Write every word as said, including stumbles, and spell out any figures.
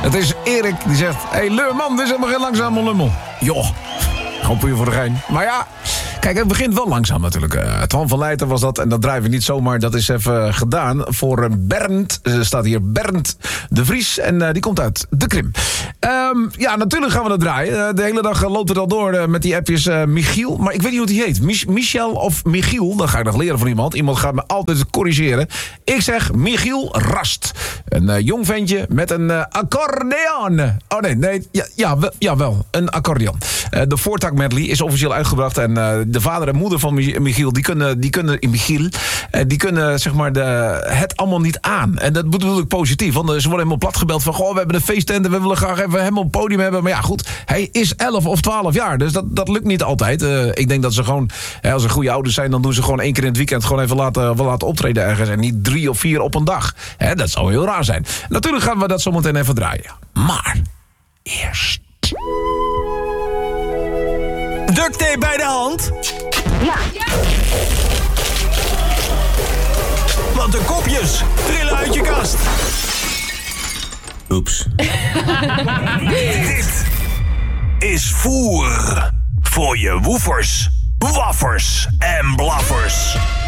Het is Erik die zegt... Hé, hey, Leurman, dit is helemaal geen langzame lummel. Joh, gewoon puur voor de gein. Maar ja... Kijk, het begint wel langzaam natuurlijk. Uh, Twan van Leijten was dat en dat draaien we niet zomaar. Dat is even gedaan voor Bernd. Er staat hier Bernd de Vries en uh, die komt uit de Krim. Um, ja, natuurlijk gaan we dat draaien. Uh, de hele dag uh, loopt het al door uh, met die appjes uh, Michiel. Maar ik weet niet hoe die heet. Mich- Michel of Michiel. Dat ga ik nog leren van iemand. Iemand gaat me altijd corrigeren. Ik zeg Michiel Rast. Een uh, jong ventje met een uh, accordeon. Oh nee, nee. Ja, ja, wel, ja, wel. Een accordeon. Uh, de voortak medley is officieel uitgebracht en... Uh, de vader en moeder van Michiel, die kunnen, die kunnen, Michiel, die kunnen zeg maar de, het allemaal niet aan. En dat bedoel ik positief, want ze worden helemaal platgebeld van, goh, we hebben een feesttent en we willen graag even hem op het podium hebben. Maar ja, goed, hij is elf of twaalf jaar, dus dat, dat lukt niet altijd. Uh, ik denk dat ze gewoon, hè, als ze goede ouders zijn, dan doen ze gewoon één keer in het weekend gewoon even laten, laten optreden ergens. En niet drie of vier op een dag. Hè, dat zou heel raar zijn. Natuurlijk gaan we dat zometeen even draaien. Maar, eerst... Duct tape bij de hand? Ja. ja. Want de kopjes trillen uit je kast. Oeps. Dit is voer voor je woefers, waffers en blaffers.